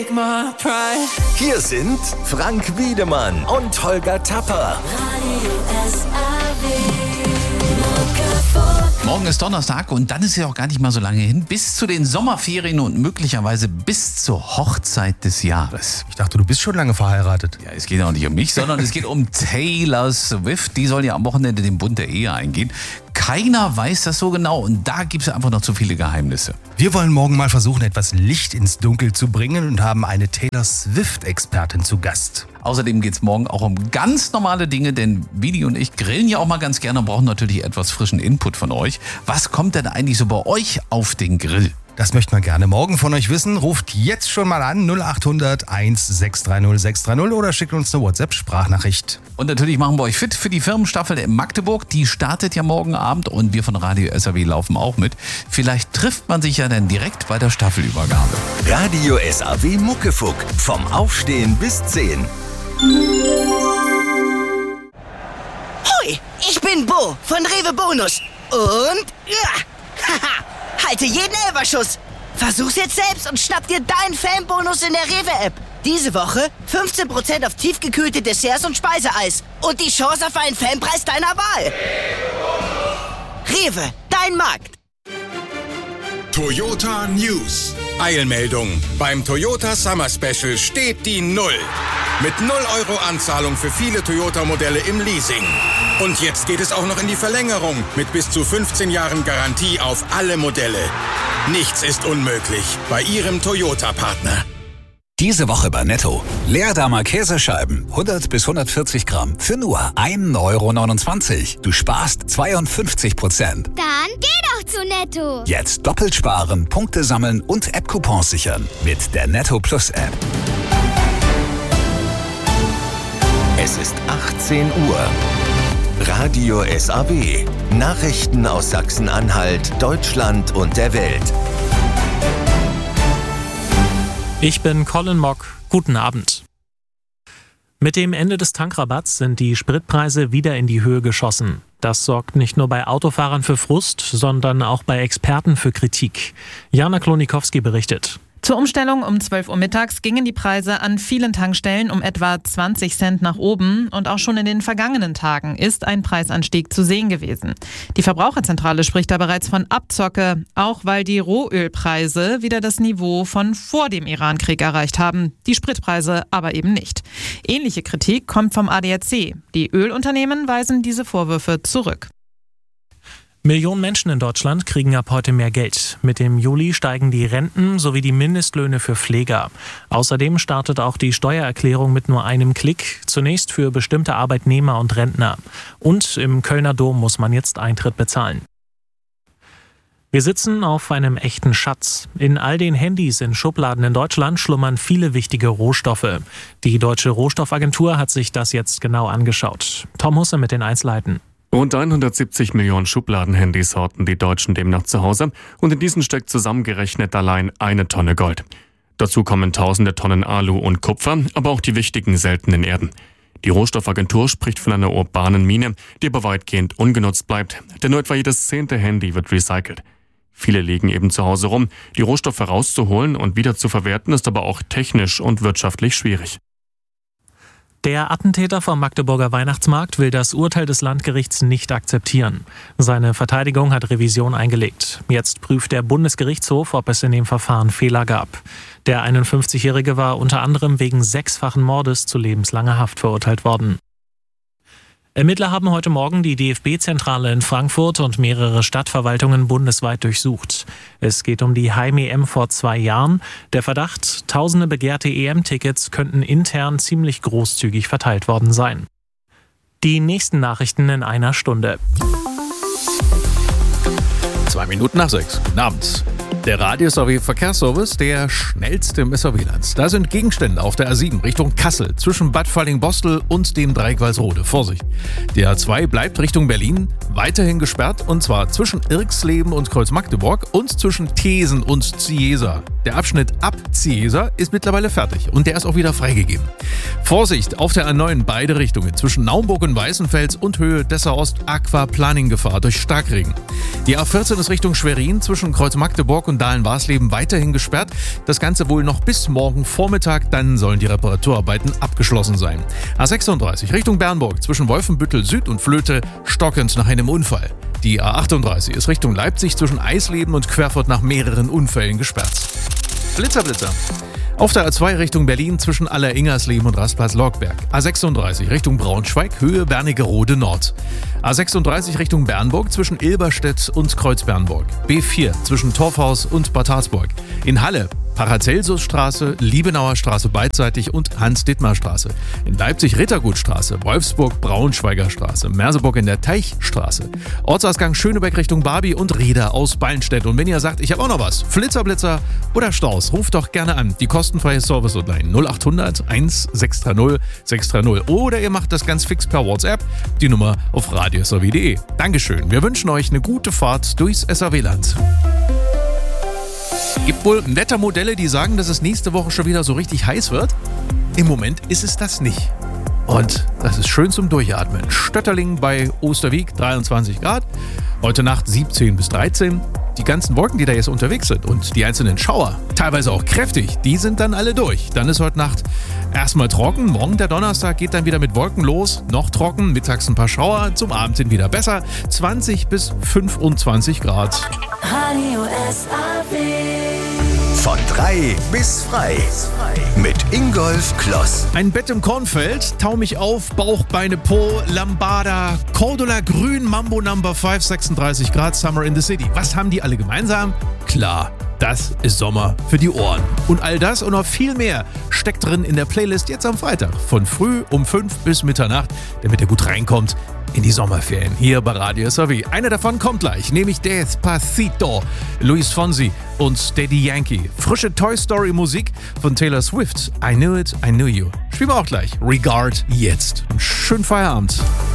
Hier sind Frank Wiedemann und Holger Tapper. Morgen ist Donnerstag und dann ist ja auch gar nicht mal so lange hin, bis zu den Sommerferien und möglicherweise bis zur Hochzeit des Jahres. Ich dachte, du bist schon lange verheiratet. Ja, es geht auch nicht um mich, sondern es geht um Taylor Swift. Die soll ja am Wochenende den Bund der Ehe eingehen. Keiner weiß das so genau und da gibt es einfach noch zu viele Geheimnisse. Wir wollen morgen mal versuchen, etwas Licht ins Dunkel zu bringen und haben eine Taylor Swift-Expertin zu Gast. Außerdem geht es morgen auch um ganz normale Dinge, denn Vidi und ich grillen ja auch mal ganz gerne und brauchen natürlich etwas frischen Input von euch. Was kommt denn eigentlich so bei euch auf den Grill? Das möchten wir gerne morgen von euch wissen. Ruft jetzt schon mal an 0800 1630 630 oder schickt uns eine WhatsApp-Sprachnachricht. Und natürlich machen wir euch fit für die Firmenstaffel in Magdeburg. Die startet ja morgen Abend und wir von Radio SAW laufen auch mit. Vielleicht trifft man sich ja dann direkt bei der Staffelübergabe. Radio SAW Muckefuck. Vom Aufstehen bis 10. Hoi, ich bin Bo von Rewe Bonus. Und haha, halte jeden Elferschuss. Versuch's jetzt selbst und schnapp dir deinen Fanbonus in der Rewe-App. Diese Woche 15% auf tiefgekühlte Desserts und Speiseeis. Und die Chance auf einen Fanpreis deiner Wahl. Rewe, dein Markt. Toyota News. Eilmeldung. Beim Toyota Summer Special steht die 0. Mit 0 € Anzahlung für viele Toyota-Modelle im Leasing. Und jetzt geht es auch noch in die Verlängerung mit bis zu 15 Jahren Garantie auf alle Modelle. Nichts ist unmöglich bei Ihrem Toyota-Partner. Diese Woche bei Netto. Leerdammer Käsescheiben, 100 bis 140 Gramm, für nur 1,29 €. Du sparst 52%. Dann geh doch zu Netto. Jetzt doppelt sparen, Punkte sammeln und App-Coupons sichern mit der Netto Plus App. Es ist 18 Uhr. Radio SAW. Nachrichten aus Sachsen-Anhalt, Deutschland und der Welt. Ich bin Colin Mock. Guten Abend. Mit dem Ende des Tankrabatts sind die Spritpreise wieder in die Höhe geschossen. Das sorgt nicht nur bei Autofahrern für Frust, sondern auch bei Experten für Kritik. Jana Klonikowski berichtet. Zur Umstellung um 12 Uhr mittags gingen die Preise an vielen Tankstellen um etwa 20 Cent nach oben und auch schon in den vergangenen Tagen ist ein Preisanstieg zu sehen gewesen. Die Verbraucherzentrale spricht da bereits von Abzocke, auch weil die Rohölpreise wieder das Niveau von vor dem Irankrieg erreicht haben, die Spritpreise aber eben nicht. Ähnliche Kritik kommt vom ADAC. Die Ölunternehmen weisen diese Vorwürfe zurück. Millionen Menschen in Deutschland kriegen ab heute mehr Geld. Mit dem Juli steigen die Renten sowie die Mindestlöhne für Pfleger. Außerdem startet auch die Steuererklärung mit nur einem Klick, zunächst für bestimmte Arbeitnehmer und Rentner. Und im Kölner Dom muss man jetzt Eintritt bezahlen. Wir sitzen auf einem echten Schatz. In all den Handys in Schubladen in Deutschland schlummern viele wichtige Rohstoffe. Die Deutsche Rohstoffagentur hat sich das jetzt genau angeschaut. Tom Husse mit den Einzelheiten. Rund 170 Millionen Schubladenhandys horten die Deutschen demnach zu Hause und in diesen steckt zusammengerechnet allein 1 Tonne Gold. Dazu kommen tausende Tonnen Alu und Kupfer, aber auch die wichtigen seltenen Erden. Die Rohstoffagentur spricht von einer urbanen Mine, die aber weitgehend ungenutzt bleibt, denn nur etwa jedes 10. Handy wird recycelt. Viele liegen eben zu Hause rum. Die Rohstoffe rauszuholen und wieder zu verwerten ist aber auch technisch und wirtschaftlich schwierig. Der Attentäter vom Magdeburger Weihnachtsmarkt will das Urteil des Landgerichts nicht akzeptieren. Seine Verteidigung hat Revision eingelegt. Jetzt prüft der Bundesgerichtshof, ob es in dem Verfahren Fehler gab. Der 51-Jährige war unter anderem wegen 6-fachen Mordes zu lebenslanger Haft verurteilt worden. Ermittler haben heute Morgen die DFB-Zentrale in Frankfurt und mehrere Stadtverwaltungen bundesweit durchsucht. Es geht um die Heim-EM vor 2 Jahren. Der Verdacht, tausende begehrte EM-Tickets könnten intern ziemlich großzügig verteilt worden sein. Die nächsten Nachrichten in einer Stunde. 2 Minuten nach 6. Guten Abend. Der Radio-SAW-Verkehrsservice, der schnellste im SAW-Land. Da sind Gegenstände auf der A7 Richtung Kassel zwischen Bad Falling-Bostel und dem Dreieck Walsrode. Vorsicht! Die A2 bleibt Richtung Berlin weiterhin gesperrt und zwar zwischen Irxleben und Kreuz Magdeburg und zwischen Thesen und Ziesa. Der Abschnitt ab Ciesa ist mittlerweile fertig und der ist auch wieder freigegeben. Vorsicht auf der A9 beide Richtungen zwischen Naumburg und Weißenfels und Höhe Dessau-Ost Aquaplaning-Gefahr durch Starkregen. Die A14 ist Richtung Schwerin zwischen Kreuz Magdeburg und Dahlen-Warsleben weiterhin gesperrt. Das Ganze wohl noch bis morgen Vormittag, dann sollen die Reparaturarbeiten abgeschlossen sein. A36 Richtung Bernburg zwischen Wolfenbüttel Süd und Flöte stockend nach einem Unfall. Die A38 ist Richtung Leipzig zwischen Eisleben und Querfurt nach mehreren Unfällen gesperrt. Blitzer. Auf der A2 Richtung Berlin zwischen Aller-Ingersleben und Rastplatz-Logberg. A36 Richtung Braunschweig, Höhe Wernigerode Nord. A36 Richtung Bernburg zwischen Ilberstedt und Kreuzbernburg. B4 zwischen Torfhaus und Bad Harzburg. In Halle Paracelsusstraße, Liebenauer Straße beidseitig und Hans-Dittmar-Straße. In Leipzig Rittergutstraße, Wolfsburg Braunschweiger Straße, Merseburg in der Teichstraße. Ortsausgang Schönebeck Richtung Barbie und Rieder aus Ballenstedt. Und wenn ihr sagt, ich habe auch noch was, Blitzer oder Staus, ruft doch gerne an. Die kostenfreie Service-Hotline 0800 1630 630. Oder ihr macht das ganz fix per WhatsApp, die Nummer auf radiosrw.de. Dankeschön, wir wünschen euch eine gute Fahrt durchs SAW-Land. Gibt wohl Wettermodelle, die sagen, dass es nächste Woche schon wieder so richtig heiß wird. Im Moment ist es das nicht. Und das ist schön zum Durchatmen. Stötterling bei Osterwieck 23 Grad. Heute Nacht 17 bis 13. Die ganzen Wolken, die da jetzt unterwegs sind und die einzelnen Schauer, teilweise auch kräftig, die sind dann alle durch. Dann ist heute Nacht erstmal trocken. Morgen, der Donnerstag, geht dann wieder mit Wolken los. Noch trocken, mittags ein paar Schauer, zum Abend hin wieder besser. 20 bis 25 Grad. Radio SAW. Von 3 bis frei. Mit Ingolf Kloss. Ein Bett im Kornfeld, Taumich auf, Bauch, Beine, Po, Lambada, Cordula Grün, Mambo Number 5, 36 Grad, Summer in the City. Was haben die alle gemeinsam? Klar, das ist Sommer für die Ohren. Und all das und noch viel mehr steckt drin in der Playlist jetzt am Freitag. Von früh um 5 bis Mitternacht, damit ihr gut reinkommt in die Sommerferien hier bei Radio SAW. Einer davon kommt gleich, nämlich Despacito, Luis Fonsi und Daddy Yankee. Frische Toy Story Musik von Taylor Swift. I Knew It, I Knew You. Spielen wir auch gleich. Regard jetzt. Einen schönen Feierabend.